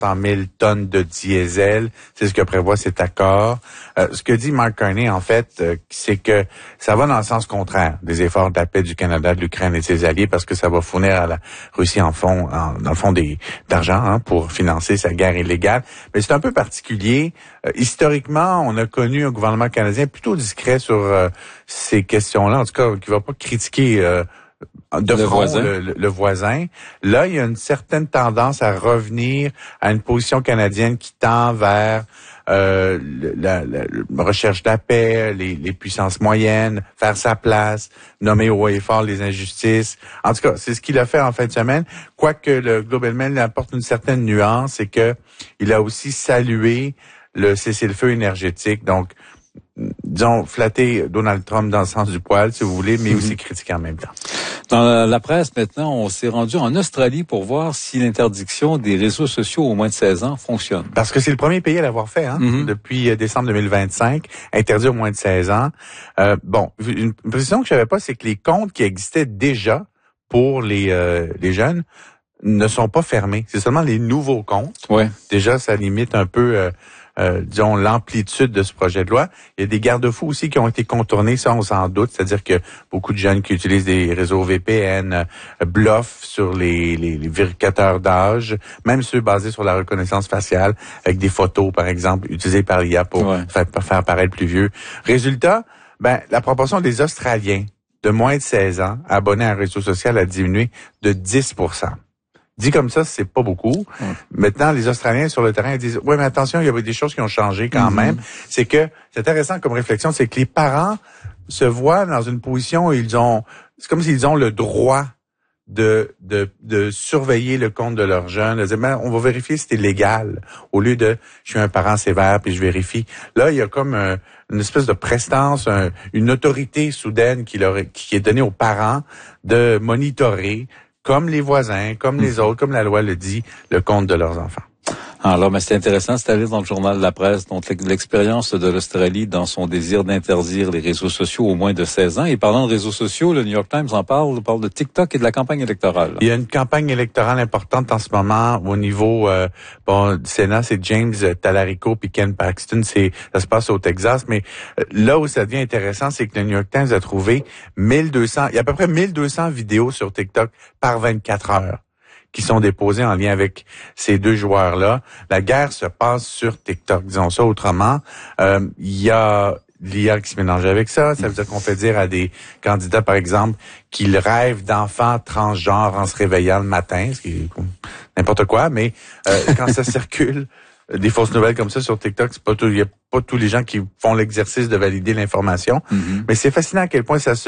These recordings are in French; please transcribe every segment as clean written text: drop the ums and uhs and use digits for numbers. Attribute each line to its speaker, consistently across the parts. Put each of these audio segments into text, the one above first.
Speaker 1: 100 000 tonnes de diesel. C'est ce que prévoit cet accord. Ce que dit Mark Carney, en fait, c'est que ça va dans le sens contraire des efforts de la paix du Canada, de l'Ukraine et de ses alliés, parce que ça va fournir à la Russie dans le fond d'argent pour financer sa guerre illégale. Mais c'est un peu particulier. Historiquement, on a connu un gouvernement canadien plutôt discret sur ces questions-là, en tout cas, qui va pas critiquer de front le voisin. Là, il y a une certaine tendance à revenir à une position canadienne qui tend vers la recherche de la paix, les puissances moyennes, faire sa place, nommer haut et fort les injustices. En tout cas, c'est ce qu'il a fait en fin de semaine. Quoique le Globe and Mail apporte une certaine nuance, c'est que il a aussi salué le cessez-le-feu énergétique. Donc, disons, flatter Donald Trump dans le sens du poil, si vous voulez, mais aussi critiquer en même temps.
Speaker 2: Dans la presse, maintenant, on s'est rendu en Australie pour voir si l'interdiction des réseaux sociaux aux moins de 16 ans fonctionne.
Speaker 1: Parce que c'est le premier pays à l'avoir fait, depuis décembre 2025, interdit aux moins de 16 ans. Une précision que je savais pas, c'est que les comptes qui existaient déjà pour les jeunes ne sont pas fermés. C'est seulement les nouveaux comptes.
Speaker 2: Ouais.
Speaker 1: Déjà, ça limite un peu disons, l'amplitude de ce projet de loi. Il y a des garde-fous aussi qui ont été contournés, ça on s'en doute, c'est-à-dire que beaucoup de jeunes qui utilisent des réseaux VPN bluffent sur les vérificateurs d'âge, même ceux basés sur la reconnaissance faciale, avec des photos, par exemple, utilisées par l'IA pour faire paraître plus vieux. Résultat, la proportion des Australiens de moins de 16 ans abonnés à un réseau social a diminué de 10%. Dit comme ça, c'est pas beaucoup. Maintenant, les Australiens sur le terrain disent, ouais, mais attention, il y avait des choses qui ont changé quand même. C'est intéressant comme réflexion, c'est que les parents se voient dans une position où c'est comme s'ils ont le droit de surveiller le compte de leurs jeunes, de dire, on va vérifier si c'est légal, au lieu de, je suis un parent sévère puis je vérifie. Là, il y a comme une espèce de prestance, une autorité soudaine qui est donnée aux parents de monitorer, comme les voisins, comme les autres, comme la loi le dit, le compte de leurs enfants.
Speaker 2: Alors, mais c'est intéressant, c'est à lire dans le journal de la presse, donc l'expérience de l'Australie dans son désir d'interdire les réseaux sociaux aux moins de 16 ans. Et parlant de réseaux sociaux, le New York Times parle de TikTok et de la campagne électorale.
Speaker 1: Il y a une campagne électorale importante en ce moment au niveau du Sénat, c'est James Talarico puis Ken Paxton, ça se passe au Texas, mais là où ça devient intéressant, c'est que le New York Times a trouvé il y a à peu près 1200 vidéos sur TikTok par 24 heures. Qui sont déposés en lien avec ces deux joueurs-là. La guerre se passe sur TikTok, disons ça autrement. Il y a l'IA qui se mélange avec ça. Ça veut dire qu'on fait dire à des candidats, par exemple, qu'ils rêvent d'enfants transgenres en se réveillant le matin, ce qui est n'importe quoi, mais quand ça circule, des fausses nouvelles comme ça sur TikTok, il y a pas tous les gens qui font l'exercice de valider l'information. Mais c'est fascinant à quel point ça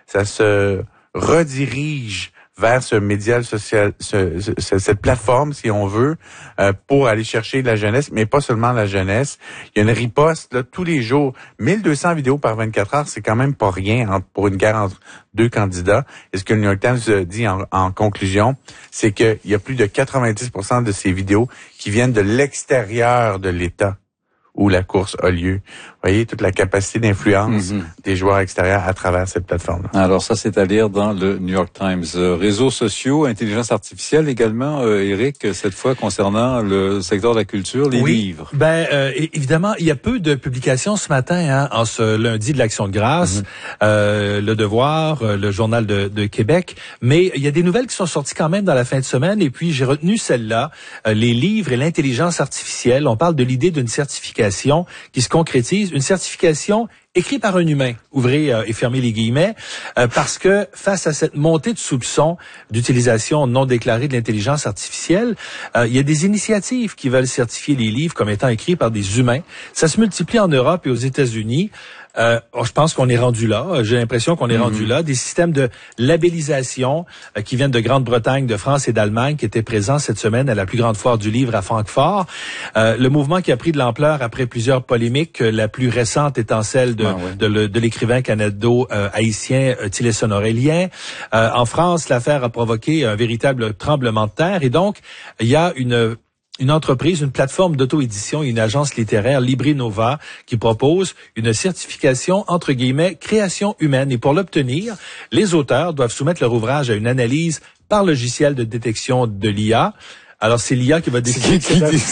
Speaker 1: se redirige vers ce média social, cette plateforme, si on veut, pour aller chercher la jeunesse, mais pas seulement la jeunesse. Il y a une riposte là tous les jours. 1200 vidéos par 24 heures, c'est quand même pas rien pour une guerre entre deux candidats. Et ce que le New York Times dit en conclusion, c'est qu'il y a plus de 90% de ces vidéos qui viennent de l'extérieur de l'État où la course a lieu. Vous voyez, toute la capacité d'influence des joueurs extérieurs à travers cette plateforme.
Speaker 2: Alors ça, c'est à lire dans le New York Times. Réseaux sociaux, intelligence artificielle également, Éric, cette fois concernant le secteur de la culture, les livres.
Speaker 3: Évidemment, il y a peu de publications ce matin, en ce lundi de l'Action de grâce, Le Devoir, le Journal de Québec, mais il y a des nouvelles qui sont sorties quand même dans la fin de semaine, et puis j'ai retenu celle-là, les livres et l'intelligence artificielle. On parle de l'idée d'une certification qui se concrétise, une certification écrite par un humain, ouvrez et fermez les guillemets, parce que face à cette montée de soupçons d'utilisation non déclarée de l'intelligence artificielle, il y a des initiatives qui veulent certifier les livres comme étant écrits par des humains. Ça se multiplie en Europe et aux États-Unis. Je pense qu'on est rendu là. J'ai l'impression qu'on est rendu là. Des systèmes de labellisation qui viennent de Grande-Bretagne, de France et d'Allemagne qui étaient présents cette semaine à la plus grande foire du livre à Francfort. Le mouvement qui a pris de l'ampleur après plusieurs polémiques, la plus récente étant celle de l'écrivain canado-haïtien Tillerson Aurélien. En France, l'affaire a provoqué un véritable tremblement de terre et donc il y a une entreprise, une plateforme d'auto-édition, une agence littéraire, LibriNova, qui propose une certification, entre guillemets, création humaine. Et pour l'obtenir, les auteurs doivent soumettre leur ouvrage à une analyse par logiciel de détection de l'IA. Alors, c'est l'IA qui va décider.